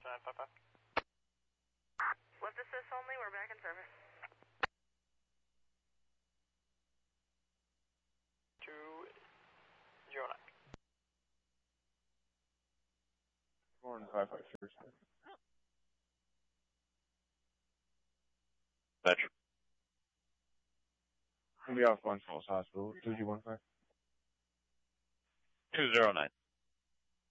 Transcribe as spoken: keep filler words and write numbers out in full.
nine five five. Lift assist only, we're back in service. two zero nine. Four and five five first. Fetch. Gonna be off Glens Falls Hospital. two G one five. two zero nine.